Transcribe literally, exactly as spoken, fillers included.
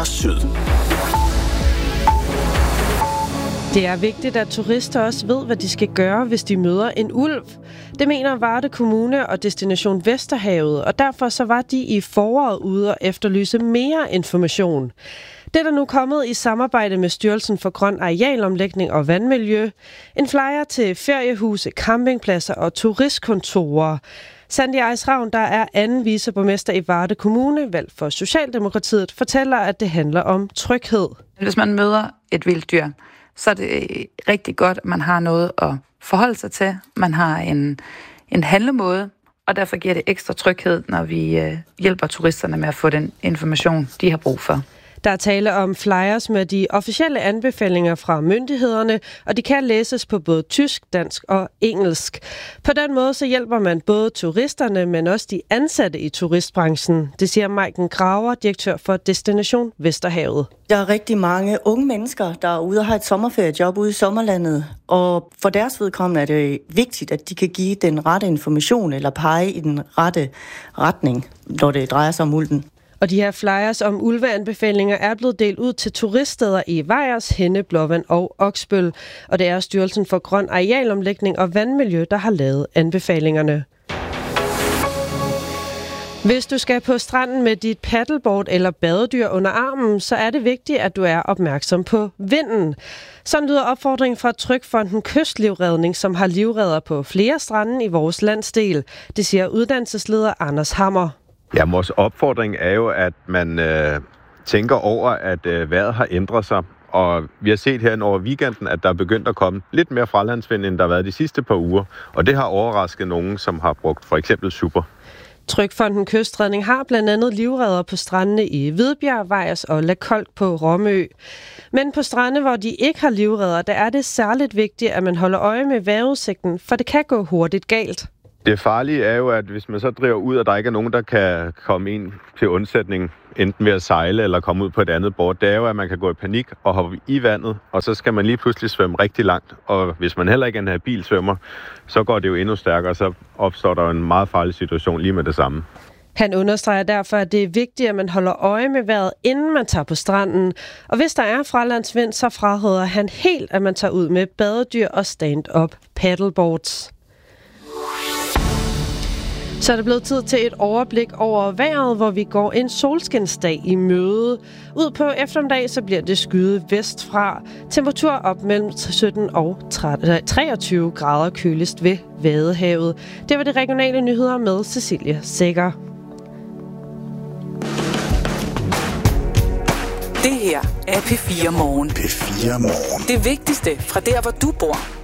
er syd. Det er vigtigt, at turister også ved, hvad de skal gøre, hvis de møder en ulv. Det mener Varde Kommune og Destination Vesterhavet, og derfor så var de i foråret ude og efterlyse mere information. Det er der nu kommet i samarbejde med Styrelsen for Grøn Arealomlægning og Vandmiljø. En flyer til feriehuse, campingpladser og turistkontorer. Sandy Eis Ravn, der er anden viceborgmester i Varde Kommune, valgt for Socialdemokratiet, fortæller, at det handler om tryghed. Hvis man møder et vildt dyr, så er det rigtig godt, at man har noget at forholde sig til. Man har en, en handlemåde, og derfor giver det ekstra tryghed, når vi øh, hjælper turisterne med at få den information, de har brug for. Der er tale om flyers med de officielle anbefalinger fra myndighederne, og de kan læses på både tysk, dansk og engelsk. På den måde så hjælper man både turisterne, men også de ansatte i turistbranchen. Det siger Maiken Graver, direktør for Destination Vesterhavet. Der er rigtig mange unge mennesker, der er ude og har et sommerferiejob ude i sommerlandet, og for deres vedkommende er det vigtigt, at de kan give den rette information eller pege i den rette retning, når det drejer sig om ulven. Og de her flyers om ulveanbefalinger er blevet delt ud til turiststeder i Vejers, Henne, Blåvand og Oksbøl. Og det er Styrelsen for Grøn Arealomlægning og Vandmiljø, der har lavet anbefalingerne. Hvis du skal på stranden med dit paddleboard eller badedyr under armen, så er det vigtigt, at du er opmærksom på vinden. Sådan lyder opfordringen fra Trygfonden Kystlivredning, som har livredder på flere strande i vores landsdel. Det siger uddannelsesleder Anders Hammer. Ja, vores opfordring er jo, at man øh, tænker over, at øh, vejret har ændret sig. Og vi har set her over weekenden, at der er begyndt at komme lidt mere fralandsvind, end der har været de sidste par uger. Og det har overrasket nogen, som har brugt for eksempel super. Trygfonden Kystredning har blandt andet livredder på strandene i Hvidbjerg, Vejers og Lakolk på Romø. Men på strande, hvor de ikke har livredder, der er det særligt vigtigt, at man holder øje med vejrudsigten, for det kan gå hurtigt galt. Det farlige er jo, at hvis man så driver ud, og der ikke er nogen, der kan komme ind til undsætning, enten ved at sejle eller komme ud på et andet bord, det er jo, at man kan gå i panik og hoppe i vandet, og så skal man lige pludselig svømme rigtig langt. Og hvis man heller ikke er en habil svømmer, så går det jo endnu stærkere, så opstår der en meget farlig situation lige med det samme. Han understreger derfor, at det er vigtigt, at man holder øje med vejret, inden man tager på stranden. Og hvis der er fralandsvind, så fraråder han helt, at man tager ud med badedyr og stand-up paddleboards. Så er det blevet tid til et overblik over vejret, hvor vi går en solskinsdag i møde. Ud på eftermiddag så bliver det skyet vestfra. Temperatur op mellem sytten og treogtyve grader køligst ved Vadehavet. Det var de regionale nyheder med Cecilie Sækker. Det her er P fire Morgen. P fire Morgen. Det vigtigste fra der, hvor du bor.